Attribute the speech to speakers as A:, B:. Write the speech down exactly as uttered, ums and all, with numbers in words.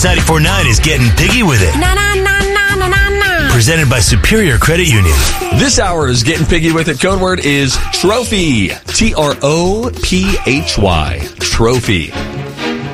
A: Kix ninety-four point nine is getting piggy with it.
B: Na na na na na na na.
A: Presented by Superior Credit Union.
C: This hour is getting piggy with it. Code word is trophy. T R O P H Y. Trophy.